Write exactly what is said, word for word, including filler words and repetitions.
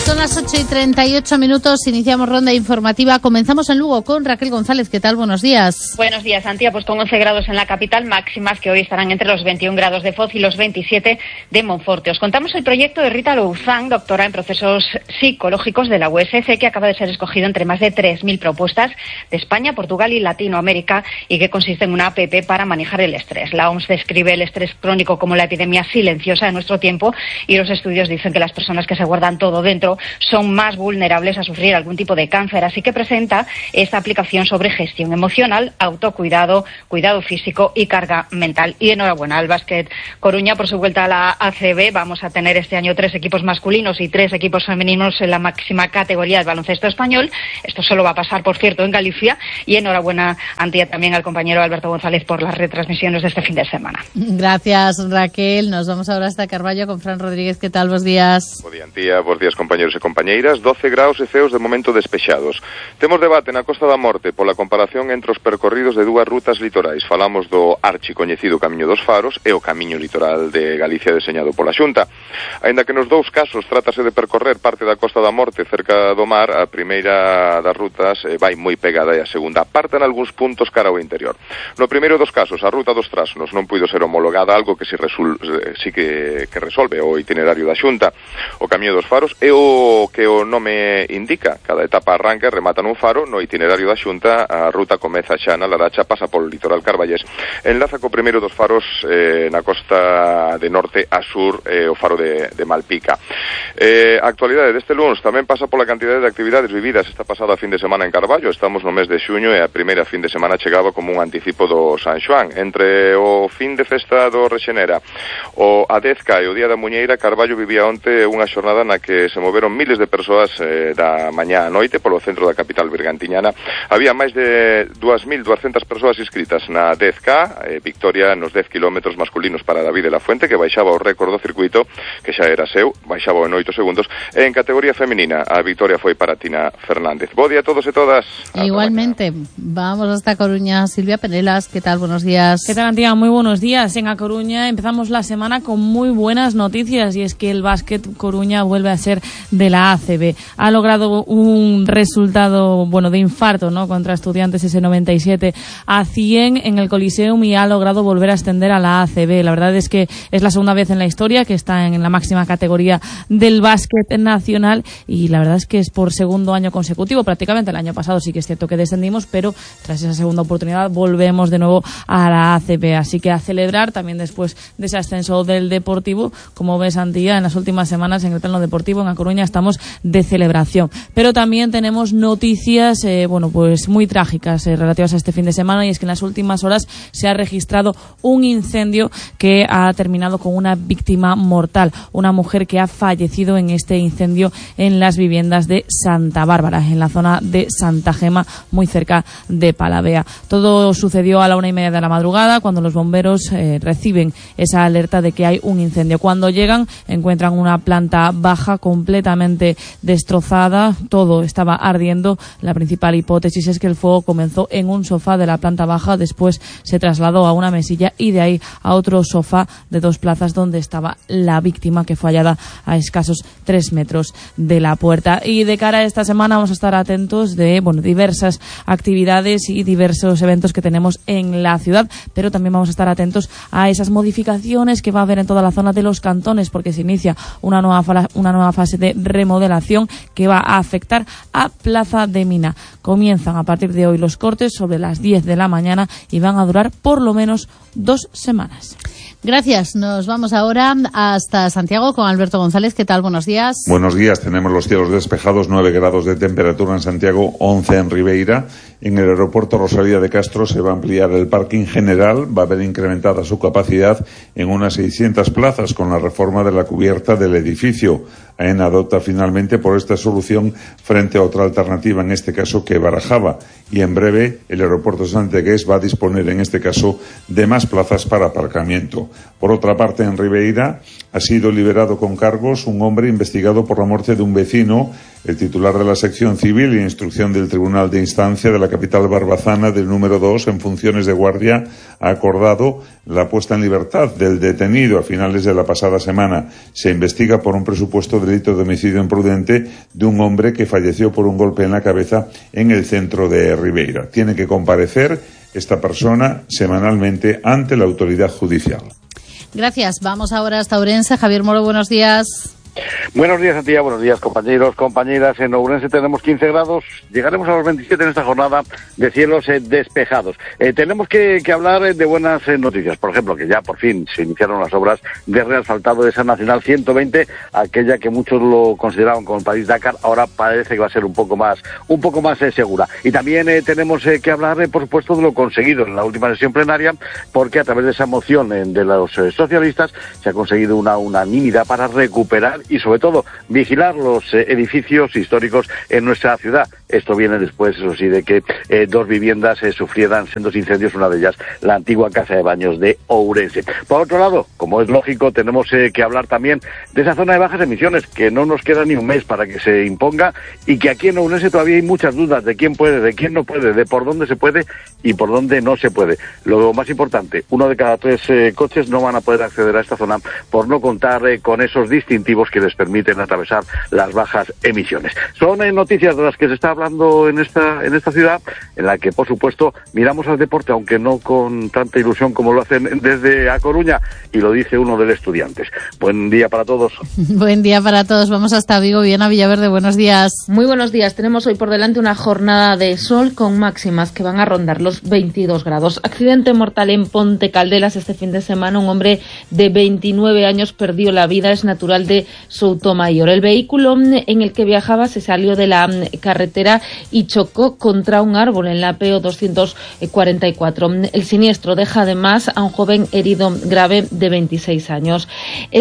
Son las ocho y treinta y ocho minutos, iniciamos ronda informativa. Comenzamos en Lugo con Raquel González. ¿Qué tal? Buenos días. Buenos días, Antía. Pues con once grados en la capital, máximas que hoy estarán entre los veintiún grados de Foz y los veintisiete de Monforte. Os contamos el proyecto de Rita Louzán, doctora en procesos psicológicos de la U S C, que acaba de ser escogido entre más de tres mil propuestas de España, Portugal y Latinoamérica, y que consiste en una app para manejar el estrés. La O M S describe el estrés crónico como la epidemia silenciosa de nuestro tiempo, y los estudios dicen que las personas que se guardan todo dentro son más vulnerables a sufrir algún tipo de cáncer. Así que presenta esta aplicación sobre gestión emocional, autocuidado, cuidado físico y carga mental. Y enhorabuena al Básquet Coruña por su vuelta a la A C B. Vamos a tener este año tres equipos masculinos y tres equipos femeninos en la máxima categoría del baloncesto español. Esto solo va a pasar, por cierto, en Galicia. Y enhorabuena, Antía, también al compañero Alberto González por las retransmisiones de este fin de semana. Gracias, Raquel. Nos vamos ahora hasta Carballo con Fran Rodríguez. ¿Qué tal? Buenos días. Bo día, Antía. Bos días, compañeros e compañeiras. doce graus e ceos de momento despexados. Temos debate na Costa da Morte pola comparación entre os percorridos de dúas rutas litorais. Falamos do archicoñecido Camiño dos Faros e o Camiño Litoral de Galicia deseñado pola Xunta. Aínda que nos dous casos trátase de percorrer parte da Costa da Morte cerca do mar, a primeira das rutas eh, vai moi pegada e a segunda parte en algúns puntos cara ao interior. No primeiro dos casos, a ruta dos Trasnos non puido ser homologada, algo que si, resul, si que, que resolve o itinerario da Xunta. O Camiño dos Faros é o que o nome indica. Cada etapa arranca e remata nun faro. No itinerario da Xunta, a ruta comeza xa na Laracha, pasa polo litoral carballés, enlaza co primeiro dos faros eh, na costa de norte a sur, eh, o faro de, de Malpica. Eh, a actualidade deste luns tamén pasa pola cantidade de actividades vividas esta pasada fin de semana en Carballo. Estamos no mes de xuño e a primeira fin de semana chegaba como un anticipo do San Xoán. Entre o fin de festa do Rexenera, o a Dezca e o Día da Muñeira, Carballo vivía onte unha xornada na que se moveron miles de persoas eh, da mañá a noite polo centro da capital bergantiñana. Había máis de dúas mil duascentas persoas inscritas na dez K, eh, victoria nos dez kilómetros masculinos para David de la Fuente, que baixaba o récord do circuito, que xa era seu, baixaba en oito segundos, e en categoría femenina a victoria foi para Tina Fernández. Bo día a todos e todas. Igualmente, vamos hasta Coruña. Silvia Penelas, ¿qué tal? Buenos días. ¿Qué tal, Antía? Muy buenos días. En A Coruña empezamos la semana con muy buenas noticias, y es que el Básquet Coruña vuelve a ser de la A C B. Ha logrado un resultado, bueno, de infarto, ¿no?, contra Estudiantes, ese noventa y siete a cien en el Coliseum, y ha logrado volver a ascender a la A C B. La verdad es que es la segunda vez en la historia que está en la máxima categoría del básquet nacional, y la verdad es que es por segundo año consecutivo. Prácticamente el año pasado sí que es cierto que descendimos, pero tras esa segunda oportunidad volvemos de nuevo a la A C B. Así que a celebrar también después de ese ascenso del Deportivo. Como ves, Antía, en las últimas semanas en el plano deportivo en A Coruña estamos de celebración. Pero también tenemos noticias, eh, bueno, pues muy trágicas eh, relativas a este fin de semana, y es que en las últimas horas se ha registrado un incendio que ha terminado con una víctima mortal, una mujer que ha fallecido en este incendio en las viviendas de Santa Bárbara, en la zona de Santa Gema, muy cerca de Palavea. Todo sucedió a la una y media de la madrugada, cuando los bomberos eh, reciben esa alerta de que hay un incendio. Cuando llegan, encuentran una planta baja completamente destrozada, todo estaba ardiendo. La principal hipótesis es que el fuego comenzó en un sofá de la planta baja, después se trasladó a una mesilla y de ahí a otro sofá de dos plazas donde estaba la víctima, que fue hallada a escasos tres metros de la puerta. Y de cara a esta semana vamos a estar atentos de, bueno, diversas actividades y diversos eventos que tenemos en la ciudad, pero también vamos a estar atentos a esas modificaciones que va a haber en toda la zona de los cantones, porque se inicia una nueva, fa- una nueva fase de remodelación que va a afectar a Plaza de Mina. Comienzan a partir de hoy los cortes sobre las diez de la mañana y van a durar por lo menos dos semanas. Gracias. Nos vamos ahora hasta Santiago con Alberto González. ¿Qué tal? Buenos días. Buenos días. Tenemos los cielos despejados, nueve grados de temperatura en Santiago, once en Ribeira. En el aeropuerto Rosalía de Castro se va a ampliar el parking general, va a haber incrementada su capacidad en unas seiscientas plazas con la reforma de la cubierta del edificio. AENA adopta finalmente por esta solución frente a otra alternativa, en este caso que barajaba, y en breve el aeropuerto santiagués va a disponer en este caso de más plazas para aparcamiento. Por otra parte, en Ribeira ha sido liberado con cargos un hombre investigado por la muerte de un vecino. El titular de la sección civil e instrucción del Tribunal de Instancia de la capital barbazana del número dos en funciones de guardia ha acordado la puesta en libertad del detenido a finales de la pasada semana. Se investiga por un presupuesto delito de homicidio imprudente de un hombre que falleció por un golpe en la cabeza en el centro de Ribeira. Tiene que comparecer esta persona semanalmente ante la autoridad judicial. Gracias. Vamos ahora hasta Ourense. Javier Moro, buenos días. Buenos días a ti, buenos días compañeros, compañeras. En Ourense tenemos quince grados, llegaremos a los veintisiete en esta jornada de cielos eh, despejados. Eh, tenemos que, que hablar eh, de buenas eh, noticias, por ejemplo, que ya por fin se iniciaron las obras de reasfaltado de esa Nacional ciento veinte, aquella que muchos lo consideraban como el París-Dakar, ahora parece que va a ser un poco más un poco más eh, segura. Y también eh, tenemos eh, que hablar, eh, por supuesto, de lo conseguido en la última sesión plenaria, porque a través de esa moción eh, de los eh, socialistas se ha conseguido una unanimidad para recuperar y sobre todo vigilar los eh, edificios históricos en nuestra ciudad. Esto viene después, eso sí, de que eh, dos viviendas eh, sufrieran sendos incendios, una de ellas la antigua casa de baños de Ourense. Por otro lado, como es lógico, tenemos eh, que hablar también de esa zona de bajas emisiones, que no nos queda ni un mes para que se imponga y que aquí en Ourense todavía hay muchas dudas de quién puede, de quién no puede, de por dónde se puede y por dónde no se puede. Lo más importante, uno de cada tres eh, coches no van a poder acceder a esta zona por no contar eh, con esos distintivos que les permiten atravesar las bajas emisiones. Son eh, noticias de las que se está hablando en esta en esta ciudad, en la que por supuesto miramos al deporte, aunque no con tanta ilusión como lo hacen desde A Coruña, y lo dice uno de los estudiantes. Buen día para todos. Buen día para todos. Vamos hasta Vigo. Viana Villaverde, buenos días. Muy buenos días. Tenemos hoy por delante una jornada de sol con máximas que van a rondar los veintidós grados. Accidente mortal en Ponte Caldelas este fin de semana. Un hombre de veintinueve años perdió la vida. Es natural de Soutomayor. El vehículo en el que viajaba se salió de la carretera y chocó contra un árbol en la P O doscientos cuarenta y cuatro. El siniestro deja además a un joven herido grave de veintiséis años.